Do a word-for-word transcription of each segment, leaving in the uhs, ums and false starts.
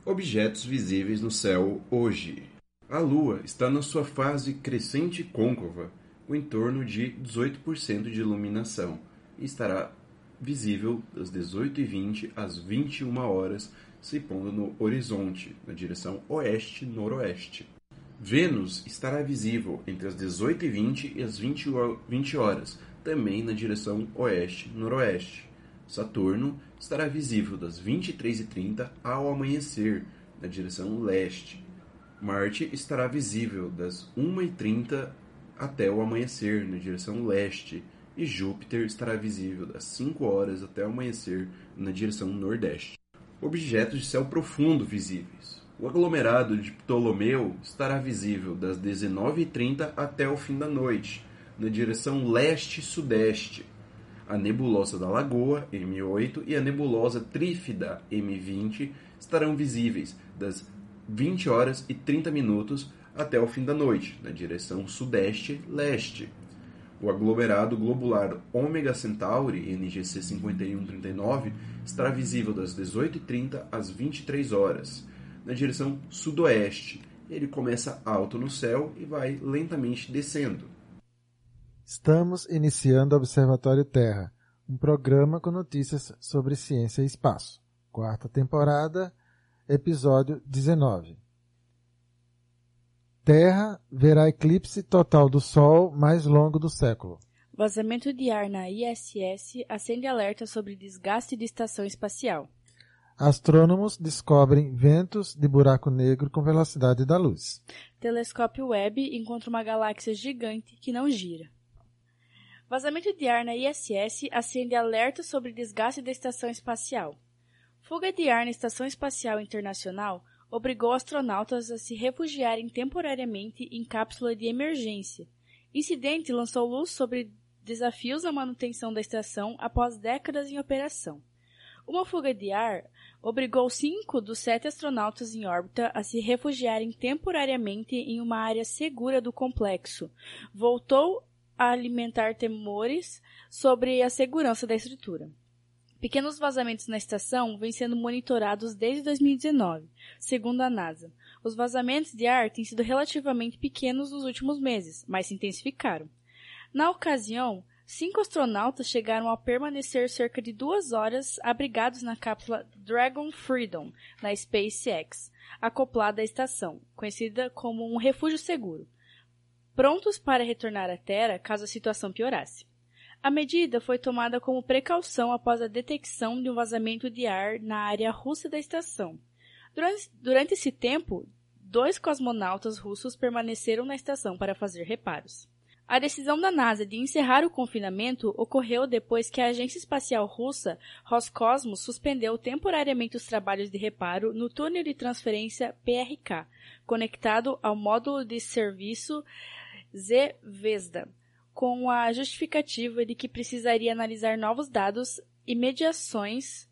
Objetos visíveis no céu hoje. A Lua está na sua fase crescente côncava, com em torno de dezoito por cento de iluminação, e estará visível das dezoito e vinte às vinte e uma horas, se pondo no horizonte, na direção oeste-noroeste. Vênus estará visível entre as dezoito e vinte e as vinte horas, também na direção oeste-noroeste. Saturno estará visível das vinte e três e trinta ao amanhecer, na direção leste. Marte estará visível das uma e trinta até o amanhecer, na direção leste. E Júpiter estará visível das cinco horas até o amanhecer, na direção nordeste. Objetos de céu profundo visíveis. O aglomerado de Ptolomeu estará visível das dezenove e trinta até o fim da noite, na direção leste-sudeste. A nebulosa da Lagoa, M oito, e a nebulosa Trífida, M vinte, estarão visíveis das vinte horas e trinta minutos até o fim da noite, na direção sudeste-leste. O aglomerado globular Ômega Centauri, N G C cinquenta e um trinta e nove, estará visível das dezoito e trinta às vinte e três horas, na direção sudoeste. Ele começa alto no céu e vai lentamente descendo. Estamos iniciando o Observatório Terra, um programa com notícias sobre ciência e espaço. Quarta temporada, episódio dezenove. Terra verá eclipse total do Sol mais longo do século. Vazamento de ar na I S S acende alerta sobre desgaste de estação espacial. Astrônomos descobrem ventos de buraco negro com velocidade da luz. Telescópio Webb encontra uma galáxia gigante que não gira. Vazamento de ar na I S S acende alerta sobre desgaste da estação espacial. Fuga de ar na Estação Espacial Internacional obrigou astronautas a se refugiarem temporariamente em cápsula de emergência. Incidente lançou luz sobre desafios na manutenção da estação após décadas em operação. Uma fuga de ar obrigou cinco dos sete astronautas em órbita a se refugiarem temporariamente em uma área segura do complexo. Voltou a alimentar temores sobre a segurança da estrutura. Pequenos vazamentos na estação vêm sendo monitorados desde dois mil e dezenove, segundo a NASA. Os vazamentos de ar têm sido relativamente pequenos nos últimos meses, mas se intensificaram. Na ocasião, cinco astronautas chegaram a permanecer cerca de duas horas abrigados na cápsula Dragon Freedom, na SpaceX, acoplada à estação, conhecida como um refúgio seguro, prontos para retornar à Terra caso a situação piorasse. A medida foi tomada como precaução após a detecção de um vazamento de ar na área russa da estação. Durante, durante esse tempo, dois cosmonautas russos permaneceram na estação para fazer reparos. A decisão da NASA de encerrar o confinamento ocorreu depois que a Agência Espacial Russa, Roscosmos, suspendeu temporariamente os trabalhos de reparo no túnel de transferência P R K, conectado ao módulo de serviço Zvezda, com a justificativa de que precisaria analisar novos dados e mediações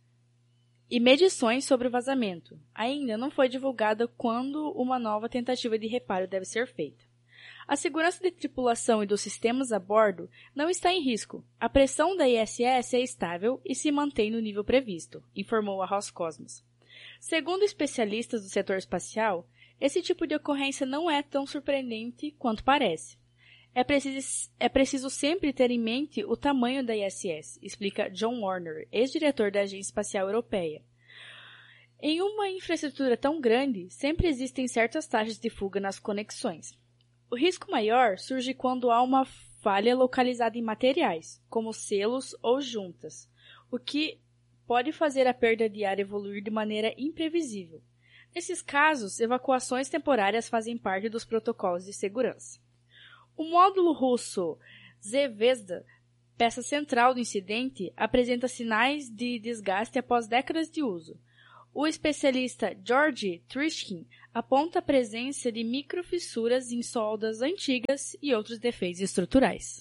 e medições sobre o vazamento. Ainda não foi divulgada quando uma nova tentativa de reparo deve ser feita. A segurança de tripulação e dos sistemas a bordo não está em risco. A pressão da I S S é estável e se mantém no nível previsto, informou a Roscosmos. Segundo especialistas do setor espacial, esse tipo de ocorrência não é tão surpreendente quanto parece. É preciso, é preciso sempre ter em mente o tamanho da I S S, explica John Warner, ex-diretor da Agência Espacial Europeia. Em uma infraestrutura tão grande, sempre existem certas taxas de fuga nas conexões. O risco maior surge quando há uma falha localizada em materiais, como selos ou juntas, o que pode fazer a perda de ar evoluir de maneira imprevisível. Nesses casos, evacuações temporárias fazem parte dos protocolos de segurança. O módulo russo Zvezda, peça central do incidente, apresenta sinais de desgaste após décadas de uso. O especialista Georgi Trishkin aponta a presença de microfissuras em soldas antigas e outros defeitos estruturais.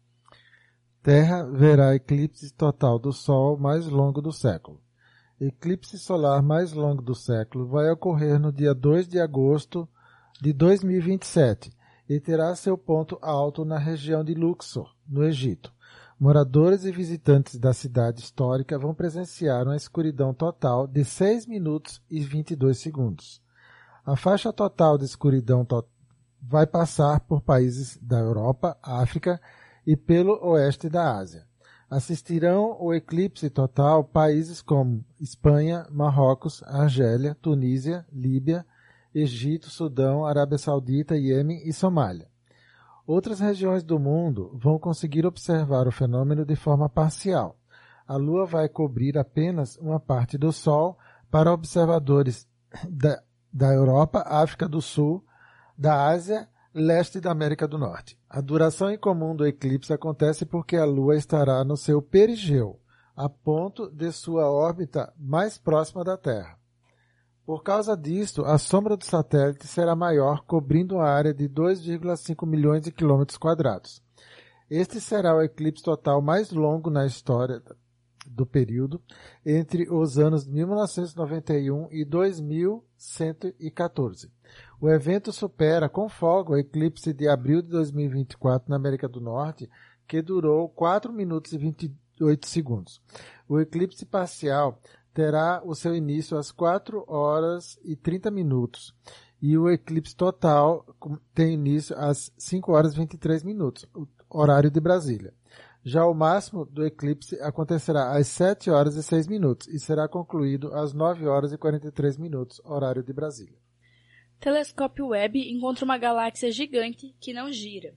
Terra verá eclipse total do Sol mais longo do século. Eclipse solar mais longo do século vai ocorrer no dia dois de agosto de dois mil e vinte e sete e terá seu ponto alto na região de Luxor, no Egito. Moradores e visitantes da cidade histórica vão presenciar uma escuridão total de seis minutos e vinte e dois segundos. A faixa total de escuridão to- vai passar por países da Europa, África e pelo oeste da Ásia. Assistirão o eclipse total países como Espanha, Marrocos, Argélia, Tunísia, Líbia, Egito, Sudão, Arábia Saudita, Iêmen e Somália. Outras regiões do mundo vão conseguir observar o fenômeno de forma parcial. A Lua vai cobrir apenas uma parte do Sol para observadores da, da Europa, África do Sul, da Ásia, leste da América do Norte. A duração incomum do eclipse acontece porque a Lua estará no seu perigeu, a ponto de sua órbita mais próxima da Terra. Por causa disto, a sombra do satélite será maior, cobrindo uma área de dois vírgula cinco milhões de quilômetros quadrados. Este será o eclipse total mais longo na história do período, entre os anos mil novecentos e noventa e um e dois mil cento e quatorze. O evento supera com folga o eclipse de abril de dois mil e vinte e quatro na América do Norte, que durou quatro minutos e vinte e oito segundos. O eclipse parcial terá o seu início às quatro horas e trinta minutos e o eclipse total tem início às cinco horas e vinte e três minutos, horário de Brasília. Já o máximo do eclipse acontecerá às sete horas e seis minutos e será concluído às nove horas e quarenta e três minutos, horário de Brasília. Telescópio Webb encontra uma galáxia gigante que não gira.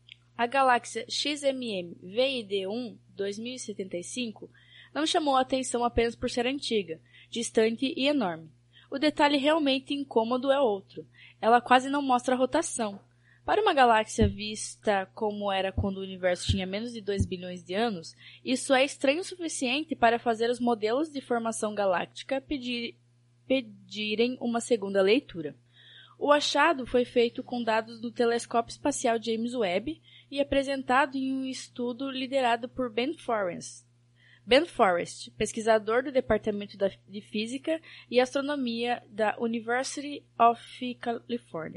A galáxia X M M V I D um dois mil e setenta e cinco não chamou a atenção apenas por ser antiga, distante e enorme. O detalhe realmente incômodo é outro. Ela quase não mostra rotação. Para uma galáxia vista como era quando o universo tinha menos de dois bilhões de anos, isso é estranho o suficiente para fazer os modelos de formação galáctica pedir, pedirem uma segunda leitura. O achado foi feito com dados do Telescópio Espacial James Webb e apresentado em um estudo liderado por Ben Forrest. Ben Forrest, pesquisador do Departamento de Física e Astronomia da University of California.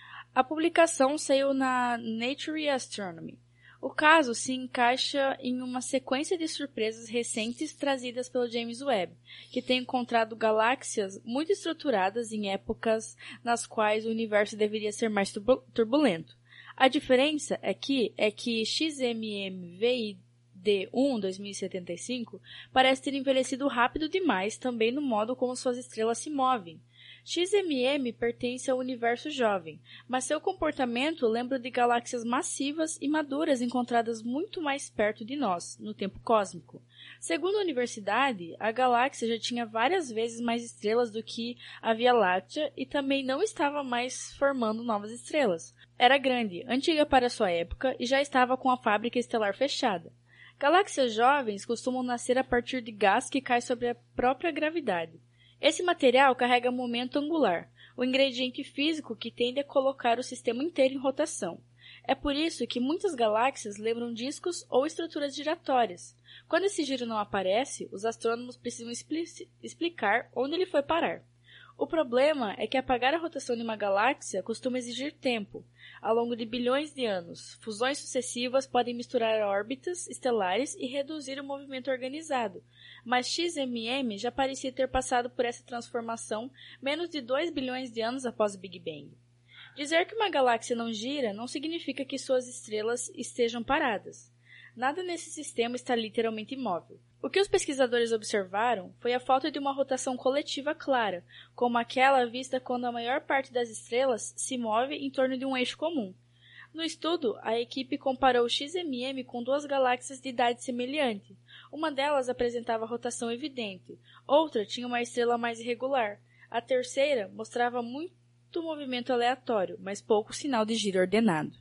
A publicação saiu na Nature Astronomy. O caso se encaixa em uma sequência de surpresas recentes trazidas pelo James Webb, que tem encontrado galáxias muito estruturadas em épocas nas quais o universo deveria ser mais turbulento. A diferença aqui é que X M M V I D um dois mil e setenta e cinco parece ter envelhecido rápido demais também no modo como suas estrelas se movem. X M M pertence ao universo jovem, mas seu comportamento lembra de galáxias massivas e maduras encontradas muito mais perto de nós, no tempo cósmico. Segundo a universidade, a galáxia já tinha várias vezes mais estrelas do que a Via Láctea e também não estava mais formando novas estrelas. Era grande, antiga para sua época e já estava com a fábrica estelar fechada. Galáxias jovens costumam nascer a partir de gás que cai sobre a própria gravidade. Esse material carrega momento angular, o ingrediente físico que tende a colocar o sistema inteiro em rotação. É por isso que muitas galáxias lembram discos ou estruturas giratórias. Quando esse giro não aparece, os astrônomos precisam expli- explicar onde ele foi parar. O problema é que apagar a rotação de uma galáxia costuma exigir tempo. Ao longo de bilhões de anos, fusões sucessivas podem misturar órbitas estelares e reduzir o movimento organizado, mas X M M já parecia ter passado por essa transformação menos de dois bilhões de anos após o Big Bang. Dizer que uma galáxia não gira não significa que suas estrelas estejam paradas. Nada nesse sistema está literalmente imóvel. O que os pesquisadores observaram foi a falta de uma rotação coletiva clara, como aquela vista quando a maior parte das estrelas se move em torno de um eixo comum. No estudo, a equipe comparou o X M M com duas galáxias de idade semelhante. Uma delas apresentava rotação evidente, outra tinha uma estrela mais irregular. A terceira mostrava muito movimento aleatório, mas pouco sinal de giro ordenado.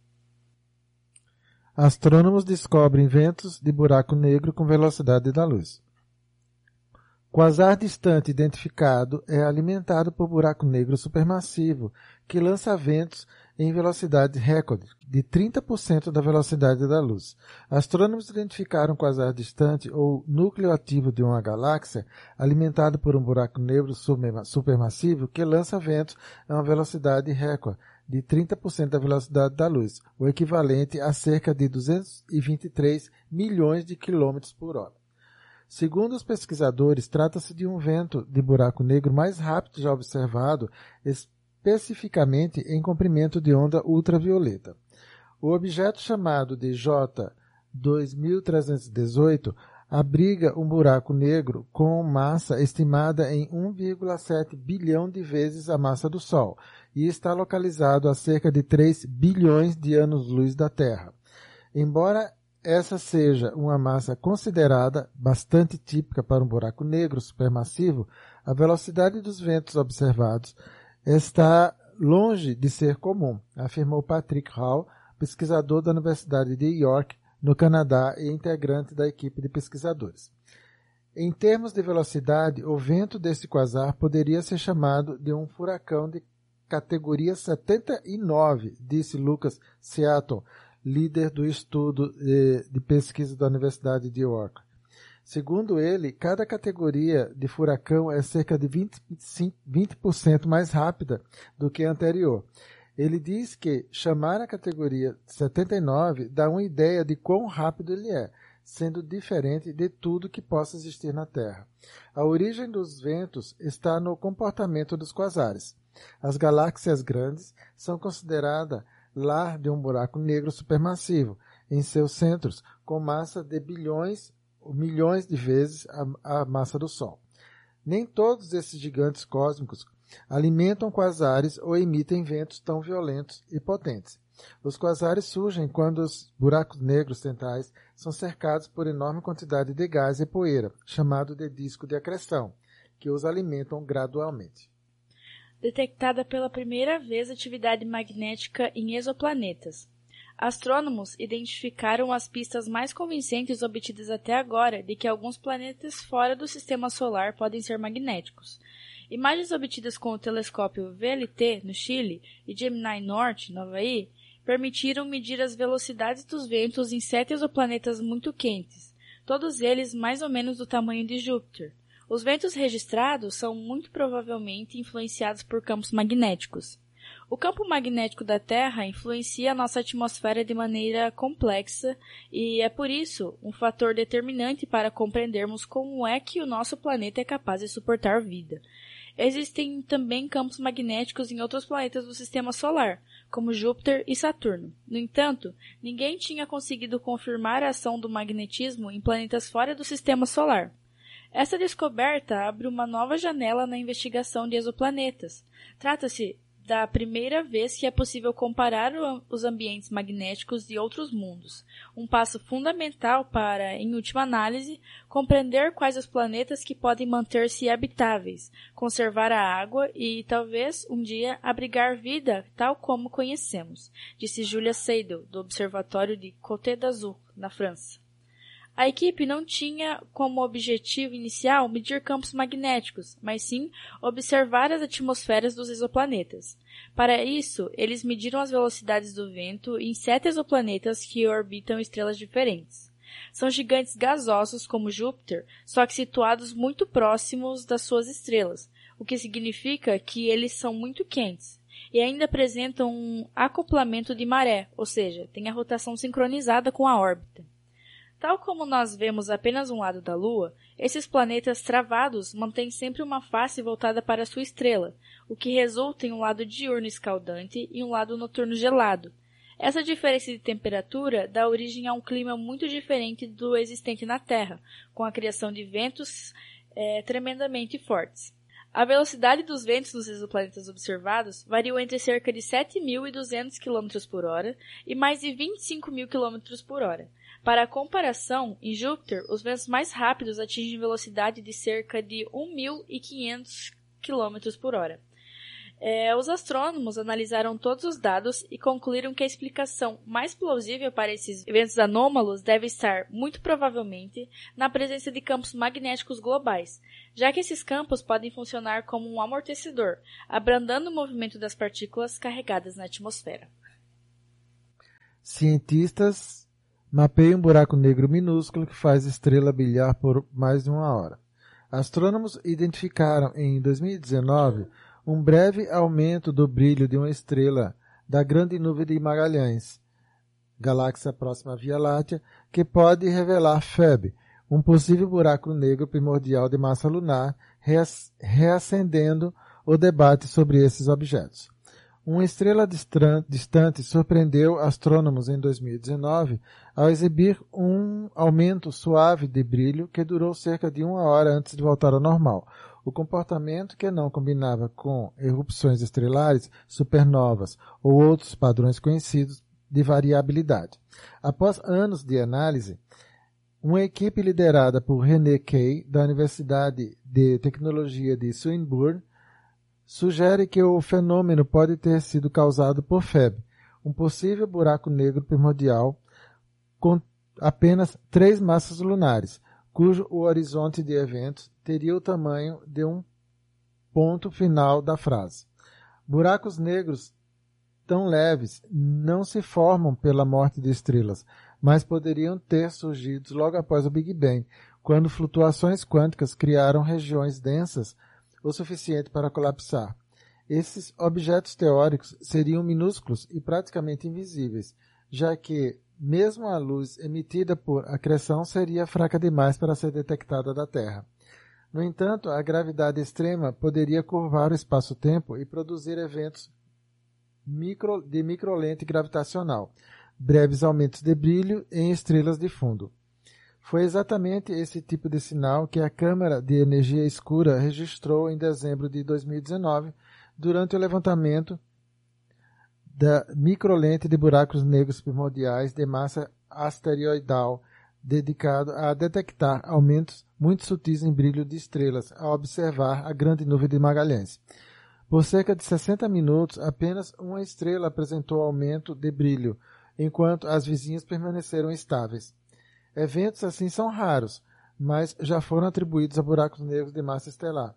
Astrônomos descobrem ventos de buraco negro com velocidade da luz. Quasar distante identificado é alimentado por buraco negro supermassivo, que lança ventos em velocidade recorde, de trinta por cento da velocidade da luz. Astrônomos identificaram um quasar distante, ou núcleo ativo de uma galáxia, alimentado por um buraco negro supermassivo, que lança ventos a uma velocidade recorde, de trinta por cento da velocidade da luz, o equivalente a cerca de duzentos e vinte e três milhões de quilômetros por hora. Segundo os pesquisadores, trata-se de um vento de buraco negro mais rápido já observado, especificamente em comprimento de onda ultravioleta. O objeto chamado de J dois mil trezentos e dezoito abriga um buraco negro com massa estimada em um vírgula sete bilhão de vezes a massa do Sol e está localizado a cerca de três bilhões de anos-luz da Terra. Embora essa seja uma massa considerada bastante típica para um buraco negro supermassivo, a velocidade dos ventos observados está longe de ser comum, afirmou Patrick Hall, pesquisador da Universidade de York, no Canadá e integrante da equipe de pesquisadores. Em termos de velocidade, o vento deste quasar poderia ser chamado de um furacão de categoria setenta e nove, disse Lucas Seaton, líder do estudo de, de pesquisa da Universidade de York. Segundo ele, cada categoria de furacão é cerca de vinte por cento mais rápida do que a anterior. Ele diz que chamar a categoria setenta e nove dá uma ideia de quão rápido ele é, sendo diferente de tudo que possa existir na Terra. A origem dos ventos está no comportamento dos quasares. As galáxias grandes são consideradas lar de um buraco negro supermassivo, em seus centros, com massa de bilhões ou milhões de vezes a, a massa do Sol. Nem todos esses gigantes cósmicos alimentam quasares ou emitem ventos tão violentos e potentes. Os quasares surgem quando os buracos negros centrais são cercados por enorme quantidade de gás e poeira, chamado de disco de acreção, que os alimentam gradualmente. Detectada pela primeira vez atividade magnética em exoplanetas. Astrônomos identificaram as pistas mais convincentes obtidas até agora de que alguns planetas fora do sistema solar podem ser magnéticos. Imagens obtidas com o telescópio V L T, no Chile, e Gemini Norte, no Havaí, permitiram medir as velocidades dos ventos em sete exoplanetas muito quentes, todos eles mais ou menos do tamanho de Júpiter. Os ventos registrados são muito provavelmente influenciados por campos magnéticos. O campo magnético da Terra influencia a nossa atmosfera de maneira complexa e é, por isso, um fator determinante para compreendermos como é que o nosso planeta é capaz de suportar vida. Existem também campos magnéticos em outros planetas do Sistema Solar, como Júpiter e Saturno. No entanto, ninguém tinha conseguido confirmar a ação do magnetismo em planetas fora do Sistema Solar. Essa descoberta abre uma nova janela na investigação de exoplanetas. Trata-se da primeira vez que é possível comparar os ambientes magnéticos de outros mundos, um passo fundamental para, em última análise, compreender quais os planetas que podem manter-se habitáveis, conservar a água e, talvez, um dia, abrigar vida tal como conhecemos, disse Julia Seidel, do Observatório de Côte d'Azur, na França. A equipe não tinha como objetivo inicial medir campos magnéticos, mas sim observar as atmosferas dos exoplanetas. Para isso, eles mediram as velocidades do vento em sete exoplanetas que orbitam estrelas diferentes. São gigantes gasosos como Júpiter, só que situados muito próximos das suas estrelas, o que significa que eles são muito quentes, e ainda apresentam um acoplamento de maré, ou seja, têm a rotação sincronizada com a órbita. Tal como nós vemos apenas um lado da Lua, esses planetas travados mantêm sempre uma face voltada para sua estrela, o que resulta em um lado diurno escaldante e um lado noturno gelado. Essa diferença de temperatura dá origem a um clima muito diferente do existente na Terra, com a criação de ventos é, tremendamente fortes. A velocidade dos ventos nos exoplanetas observados variou entre cerca de sete mil e duzentos quilômetros por hora e mais de vinte e cinco mil quilômetros por hora. Para a comparação, em Júpiter, os ventos mais rápidos atingem velocidade de cerca de mil e quinhentos quilômetros por hora. É, os astrônomos analisaram todos os dados e concluíram que a explicação mais plausível para esses eventos anômalos deve estar, muito provavelmente, na presença de campos magnéticos globais, já que esses campos podem funcionar como um amortecedor, abrandando o movimento das partículas carregadas na atmosfera. Cientistas mapeiam um buraco negro minúsculo que faz estrela brilhar por mais de uma hora. Astrônomos identificaram em dois mil e dezenove um breve aumento do brilho de uma estrela da Grande Nuvem de Magalhães, galáxia próxima à Via Láctea, que pode revelar F E B, um possível buraco negro primordial de massa lunar, reacendendo o debate sobre esses objetos. Uma estrela distante surpreendeu astrônomos em dois mil e dezenove ao exibir um aumento suave de brilho que durou cerca de uma hora antes de voltar ao normal. O comportamento, que não combinava com erupções estelares, supernovas ou outros padrões conhecidos de variabilidade. Após anos de análise, uma equipe liderada por René Kay, da Universidade de Tecnologia de Swinburne, sugere que o fenômeno pode ter sido causado por F E B, um possível buraco negro primordial com apenas três massas lunares, cujo o horizonte de eventos teria o tamanho de um ponto final da frase. Buracos negros tão leves não se formam pela morte de estrelas, mas poderiam ter surgido logo após o Big Bang, quando flutuações quânticas criaram regiões densas o suficiente para colapsar. Esses objetos teóricos seriam minúsculos e praticamente invisíveis, já que mesmo a luz emitida por acreção seria fraca demais para ser detectada da Terra. No entanto, a gravidade extrema poderia curvar o espaço-tempo e produzir eventos micro, de microlente gravitacional, breves aumentos de brilho em estrelas de fundo. Foi exatamente esse tipo de sinal que a Câmara de Energia Escura registrou em dezembro de dois mil e dezenove, durante o levantamento da microlente de buracos negros primordiais de massa asteroidal, dedicado a detectar aumentos muito sutis em brilho de estrelas ao observar a Grande Nuvem de Magalhães. Por cerca de sessenta minutos, apenas uma estrela apresentou aumento de brilho, enquanto as vizinhas permaneceram estáveis. Eventos assim são raros, mas já foram atribuídos a buracos negros de massa estelar,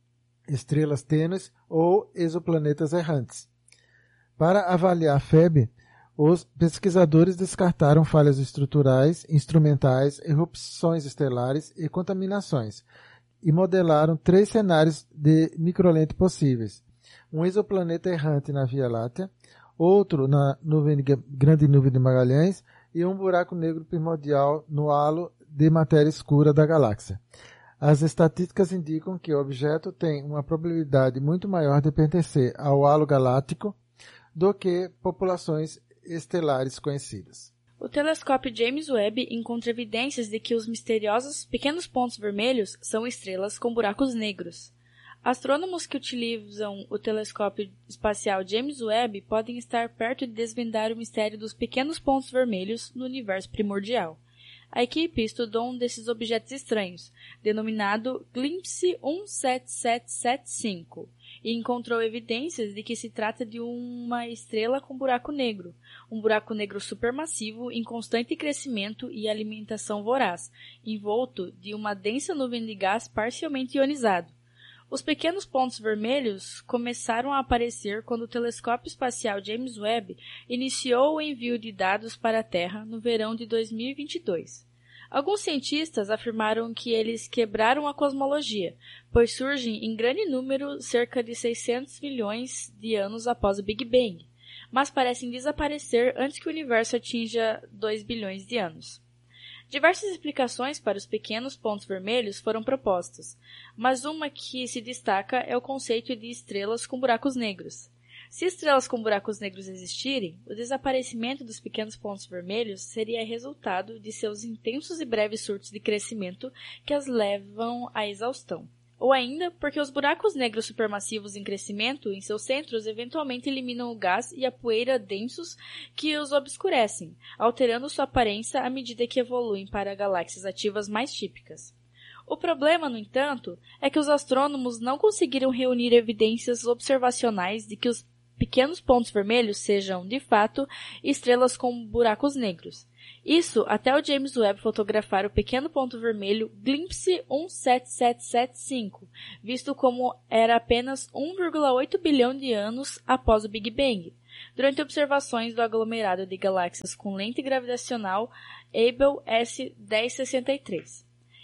estrelas tênues ou exoplanetas errantes. Para avaliar F E B, os pesquisadores descartaram falhas estruturais, instrumentais, erupções estelares e contaminações, e modelaram três cenários de microlente possíveis: um exoplaneta errante na Via Láctea, outro na nuvem de, Grande Nuvem de Magalhães e um buraco negro primordial no halo de matéria escura da galáxia. As estatísticas indicam que o objeto tem uma probabilidade muito maior de pertencer ao halo galáctico do que populações estelares conhecidas. O telescópio James Webb encontra evidências de que os misteriosos pequenos pontos vermelhos são estrelas com buracos negros. Astrônomos que utilizam o telescópio espacial James Webb podem estar perto de desvendar o mistério dos pequenos pontos vermelhos no universo primordial. A equipe estudou um desses objetos estranhos, denominado Glimpse um sete sete sete cinco, e encontrou evidências de que se trata de uma estrela com buraco negro, um buraco negro supermassivo em constante crescimento e alimentação voraz, envolto de uma densa nuvem de gás parcialmente ionizado. Os pequenos pontos vermelhos começaram a aparecer quando o telescópio espacial James Webb iniciou o envio de dados para a Terra no verão de dois mil e vinte e dois. Alguns cientistas afirmaram que eles quebraram a cosmologia, pois surgem em grande número cerca de seiscentos milhões de anos após o Big Bang, mas parecem desaparecer antes que o universo atinja dois bilhões de anos. Diversas explicações para os pequenos pontos vermelhos foram propostas, mas uma que se destaca é o conceito de estrelas com buracos negros. Se estrelas com buracos negros existirem, o desaparecimento dos pequenos pontos vermelhos seria resultado de seus intensos e breves surtos de crescimento que as levam à exaustão. Ou ainda porque os buracos negros supermassivos em crescimento em seus centros eventualmente eliminam o gás e a poeira densos que os obscurecem, alterando sua aparência à medida que evoluem para galáxias ativas mais típicas. O problema, no entanto, é que os astrônomos não conseguiram reunir evidências observacionais de que os pequenos pontos vermelhos sejam, de fato, estrelas com buracos negros. Isso até o James Webb fotografar o pequeno ponto vermelho Glimpse um sete sete sete cinco, visto como era apenas um vírgula oito bilhão de anos após o Big Bang, durante observações do aglomerado de galáxias com lente gravitacional Abell S dez sessenta e três.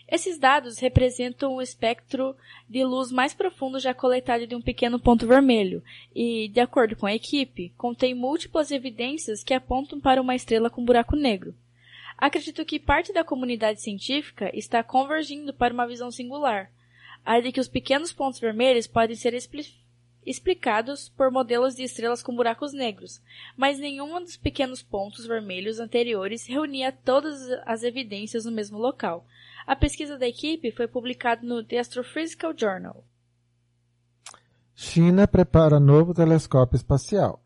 Esses dados representam o espectro de luz mais profundo já coletado de um pequeno ponto vermelho e, de acordo com a equipe, contém múltiplas evidências que apontam para uma estrela com buraco negro. Acredito que parte da comunidade científica está convergindo para uma visão singular, a de que os pequenos pontos vermelhos podem ser expli- explicados por modelos de estrelas com buracos negros, mas nenhum dos pequenos pontos vermelhos anteriores reunia todas as evidências no mesmo local. A pesquisa da equipe foi publicada no The Astrophysical Journal. China prepara novo telescópio espacial.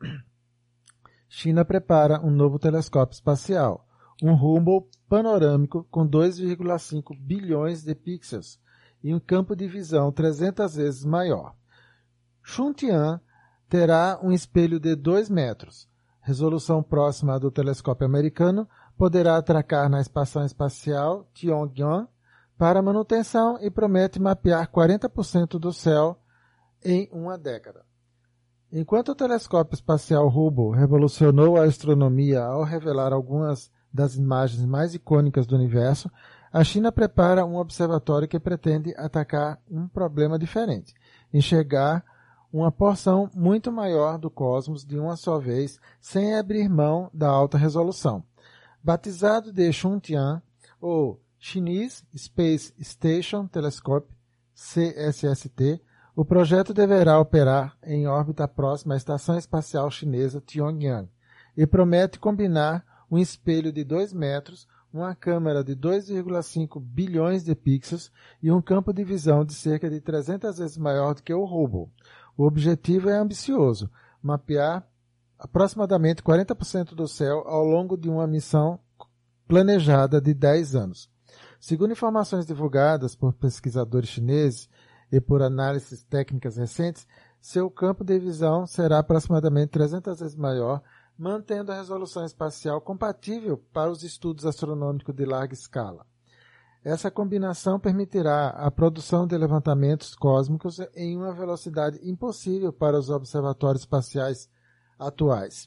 China prepara um novo telescópio espacial, um Hubble panorâmico com dois vírgula cinco bilhões de pixels e um campo de visão trezentas vezes maior. Xuntian terá um espelho de dois metros. Resolução próxima do telescópio americano, poderá atracar na estação espacial Tiangong para manutenção e promete mapear quarenta por cento do céu em uma década. Enquanto o telescópio espacial Hubble revolucionou a astronomia ao revelar algumas das imagens mais icônicas do universo, a China prepara um observatório que pretende atacar um problema diferente, enxergar uma porção muito maior do cosmos de uma só vez, sem abrir mão da alta resolução. Batizado de Xuntian, ou Chinese Space Station Telescope, C S S T, o projeto deverá operar em órbita próxima à Estação Espacial Chinesa Tiangong e promete combinar um espelho de dois metros, uma câmera de dois vírgula cinco bilhões de pixels e um campo de visão de cerca de trezentas vezes maior do que o Hubble. O objetivo é ambicioso, mapear aproximadamente quarenta por cento do céu ao longo de uma missão planejada de dez anos. Segundo informações divulgadas por pesquisadores chineses e por análises técnicas recentes, seu campo de visão será aproximadamente trezentas vezes maior, mantendo a resolução espacial compatível para os estudos astronômicos de larga escala. Essa combinação permitirá a produção de levantamentos cósmicos em uma velocidade impossível para os observatórios espaciais atuais.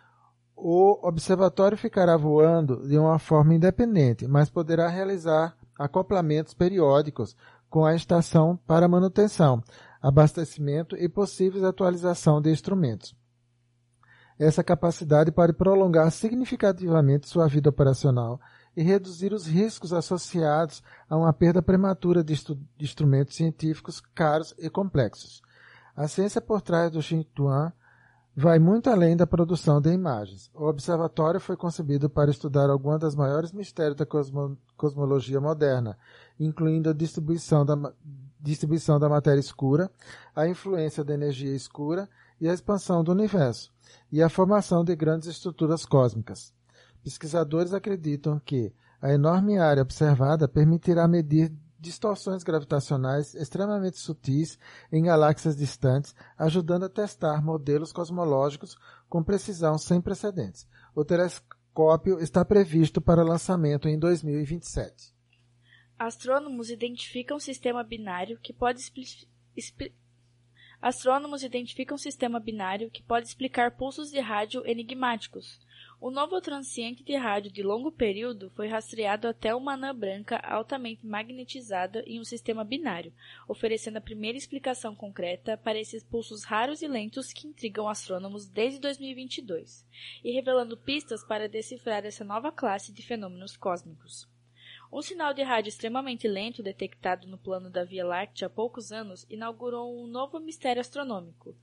O observatório ficará voando de uma forma independente, mas poderá realizar acoplamentos periódicos com a estação para manutenção, abastecimento e possíveis atualização de instrumentos. Essa capacidade pode prolongar significativamente sua vida operacional e reduzir os riscos associados a uma perda prematura de, de instrumentos científicos caros e complexos. A ciência por trás do Xintuan vai muito além da produção de imagens. O observatório foi concebido para estudar alguns dos maiores mistérios da cosmo, cosmologia moderna, incluindo a distribuição da, distribuição da matéria escura, a influência da energia escura e a expansão do universo, e a formação de grandes estruturas cósmicas. Pesquisadores acreditam que a enorme área observada permitirá medir distorções gravitacionais extremamente sutis em galáxias distantes, ajudando a testar modelos cosmológicos com precisão sem precedentes. O telescópio está previsto para lançamento em dois mil e vinte e sete. Astrônomos identificam um sistema binário que pode expli- expli- Astrônomos identificam um sistema binário que pode explicar pulsos de rádio enigmáticos. O novo transiente de rádio de longo período foi rastreado até uma anã branca altamente magnetizada em um sistema binário, oferecendo a primeira explicação concreta para esses pulsos raros e lentos que intrigam astrônomos desde dois mil e vinte e dois, e revelando pistas para decifrar essa nova classe de fenômenos cósmicos. Um sinal de rádio extremamente lento detectado no plano da Via Láctea há poucos anos inaugurou um novo mistério astronômico.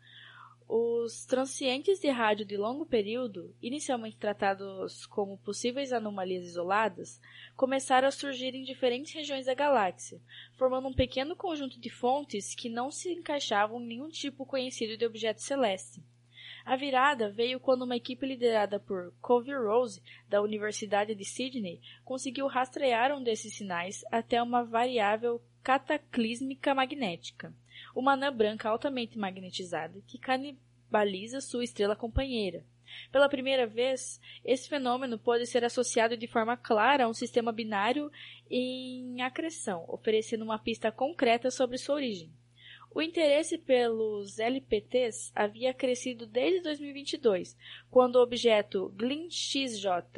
Os transientes de rádio de longo período, inicialmente tratados como possíveis anomalias isoladas, começaram a surgir em diferentes regiões da galáxia, formando um pequeno conjunto de fontes que não se encaixavam em nenhum tipo conhecido de objeto celeste. A virada veio quando uma equipe liderada por Covey Rose, da Universidade de Sydney, conseguiu rastrear um desses sinais até uma variável cataclísmica magnética, uma anã branca altamente magnetizada que canibaliza sua estrela companheira. Pela primeira vez, esse fenômeno pode ser associado de forma clara a um sistema binário em acreção, oferecendo uma pista concreta sobre sua origem. O interesse pelos L P Ts havia crescido desde dois mil e vinte e dois, quando o objeto Glynn X J